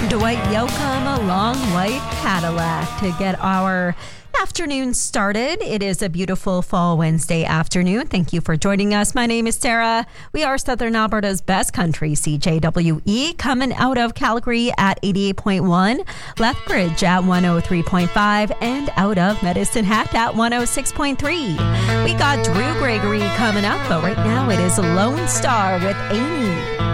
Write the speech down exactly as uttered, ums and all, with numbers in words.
Dwight Yoakam along White Cadillac to get our afternoon started. It is a beautiful fall Wednesday afternoon. Thank you for joining us. My name is Sarah. We are Southern Alberta's best country, C J W E, coming out of Calgary at eighty-eight point one, Lethbridge at one oh three point five, and out of Medicine Hat at one oh six point three. We got Drew Gregory coming up, but right now it is Lone Star with Amy.